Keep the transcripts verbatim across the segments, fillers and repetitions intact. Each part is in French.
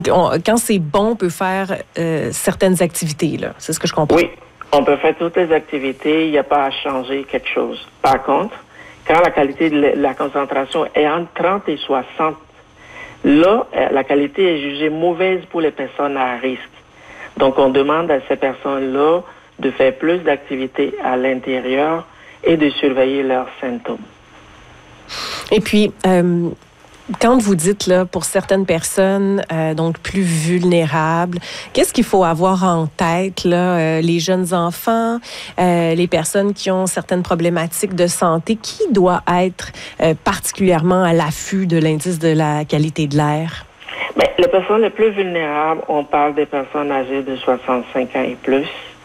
On, quand c'est bon, on peut faire euh, certaines activités, là. C'est ce que je comprends. Oui, on peut faire toutes les activités, il n'y a pas à changer quelque chose. Par contre, quand la qualité de la concentration est entre trente et soixante, là, la qualité est jugée mauvaise pour les personnes à risque. Donc, on demande à ces personnes-là de faire plus d'activités à l'intérieur et de surveiller leurs symptômes. Et puis, euh, quand vous dites, là, pour certaines personnes, euh, donc plus vulnérables, qu'est-ce qu'il faut avoir en tête, là, euh, les jeunes enfants, euh, les personnes qui ont certaines problématiques de santé, qui doit être euh, particulièrement à l'affût de l'indice de la qualité de l'air? Bien, les personnes les plus vulnérables, on parle des personnes âgées de soixante-cinq ans et plus,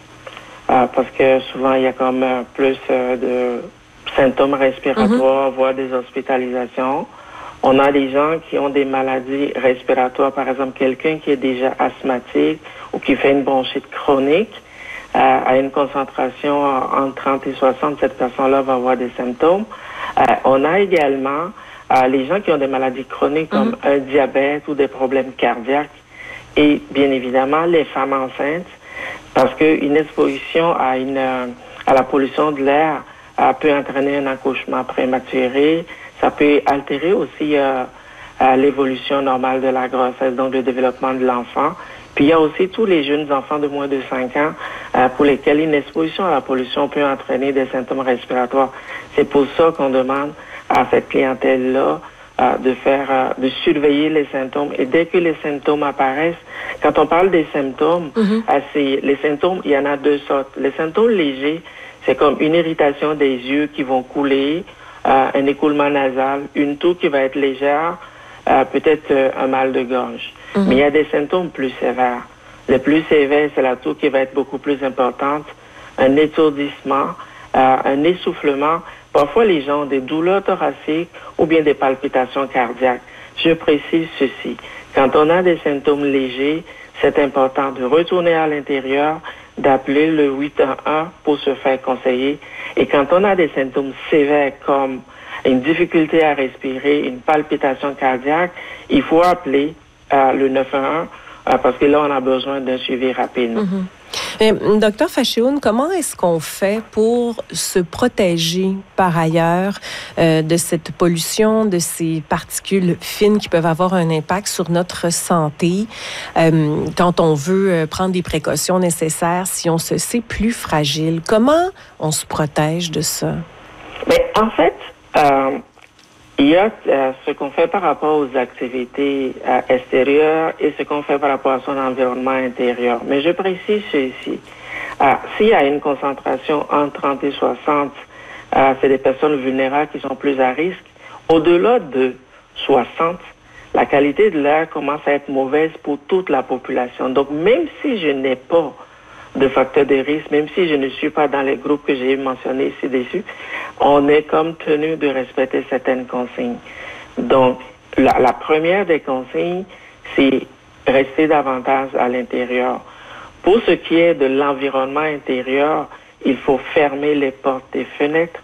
euh, parce que souvent, il y a comme euh, plus euh, de symptômes respiratoires, mm-hmm. voire des hospitalisations. On a des gens qui ont des maladies respiratoires, par exemple, quelqu'un qui est déjà asthmatique ou qui fait une bronchite chronique, euh, à une concentration entre trente et soixante, cette personne-là va avoir des symptômes. Euh, on a également euh, les gens qui ont des maladies chroniques comme mm-hmm. un diabète ou des problèmes cardiaques et bien évidemment les femmes enceintes, parce qu'une exposition à, une, à la pollution de l'air euh, peut entraîner un accouchement prématuré. Ça peut altérer aussi euh, euh, l'évolution normale de la grossesse, donc le développement de l'enfant. Puis il y a aussi tous les jeunes enfants de moins de cinq ans euh, pour lesquels une exposition à la pollution peut entraîner des symptômes respiratoires. C'est pour ça qu'on demande à cette clientèle-là euh, de faire, euh, de surveiller les symptômes. Et dès que les symptômes apparaissent, quand on parle des symptômes, mm-hmm. euh, c'est, les symptômes, il y en a deux sortes. Les symptômes légers, c'est comme une irritation des yeux qui vont couler, Euh, un écoulement nasal, une toux qui va être légère, euh, peut-être euh, un mal de gorge. Mm-hmm. Mais il y a des symptômes plus sévères. Le plus sévère, c'est la toux qui va être beaucoup plus importante, un étourdissement, euh, un essoufflement. Parfois, les gens ont des douleurs thoraciques ou bien des palpitations cardiaques. Je précise ceci. Quand on a des symptômes légers, c'est important de retourner à l'intérieur, d'appeler le huit un un pour se faire conseiller. Et quand on a des symptômes sévères comme une difficulté à respirer, une palpitation cardiaque, il faut appeler euh, le neuf un un euh, parce que là, on a besoin d'un suivi rapide. Mm-hmm. Mais, docteur Fachioun, comment est-ce qu'on fait pour se protéger par ailleurs euh, de cette pollution, de ces particules fines qui peuvent avoir un impact sur notre santé euh, quand on veut euh, prendre des précautions nécessaires, si on se sait plus fragile? Comment on se protège de ça? Mais en fait, euh, il y a euh, ce qu'on fait par rapport aux activités euh, extérieures et ce qu'on fait par rapport à son environnement intérieur. Mais je précise ceci. Euh, s'il y a une concentration entre trente et soixante, euh, c'est des personnes vulnérables qui sont plus à risque. Au-delà de soixante, la qualité de l'air commence à être mauvaise pour toute la population. Donc, même si je n'ai pas de facteurs de risque, même si je ne suis pas dans les groupes que j'ai mentionnés ci-dessus, on est comme tenu de respecter certaines consignes. Donc, la, la première des consignes, c'est rester davantage à l'intérieur. Pour ce qui est de l'environnement intérieur, il faut fermer les portes et fenêtres.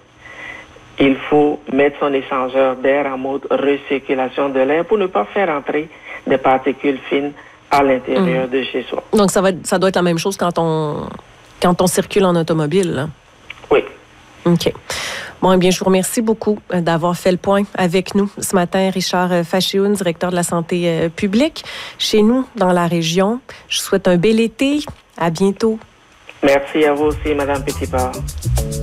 Il faut mettre son échangeur d'air en mode recirculation de l'air pour ne pas faire entrer des particules fines à l'intérieur mmh. de chez soi. Donc, ça, va, ça doit être la même chose quand on, quand on circule en automobile, là? Oui. OK. Bon, eh bien, je vous remercie beaucoup d'avoir fait le point avec nous ce matin. Richard Fachioun, directeur de la santé publique chez nous, dans la région. Je vous souhaite un bel été. À bientôt. Merci à vous aussi, Madame Petitpart.